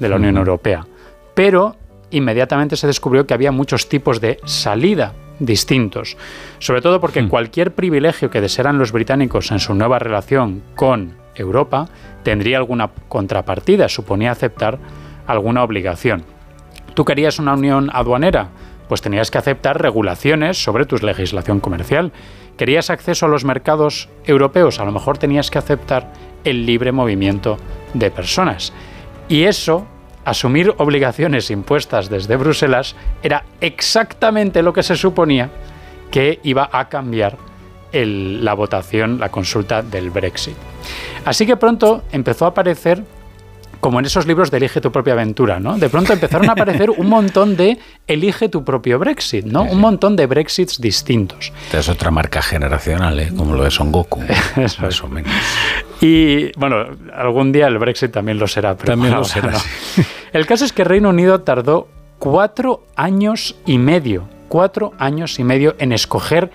de la Unión Europea. Pero inmediatamente se descubrió que había muchos tipos de salida distintos, sobre todo porque cualquier privilegio que desearan los británicos en su nueva relación con Europa tendría alguna contrapartida, suponía aceptar alguna obligación. ¿Tú querías una unión aduanera? Pues tenías que aceptar regulaciones sobre tu legislación comercial. ¿Querías acceso a los mercados europeos? A lo mejor tenías que aceptar el libre movimiento de personas. Y eso, asumir obligaciones impuestas desde Bruselas, era exactamente lo que se suponía que iba a cambiar la votación, la consulta del Brexit. Así que pronto empezó a aparecer, como en esos libros de Elige tu propia aventura, ¿no? De pronto empezaron a aparecer un montón de Elige tu propio Brexit, ¿no? Un montón de Brexits distintos. Es otra marca generacional, como lo de Son Goku, más o menos. Y, bueno, algún día el Brexit también lo será. Pero también lo será, no. Sí. El caso es que Reino Unido tardó 4 años y medio en escoger